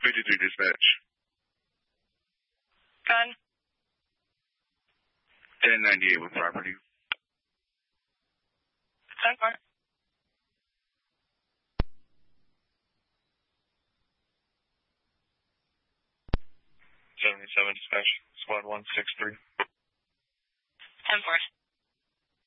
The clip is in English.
52 dispatch. Gun. 1098 with property. 10-4. 77 dispatch, squad 163. 10-4.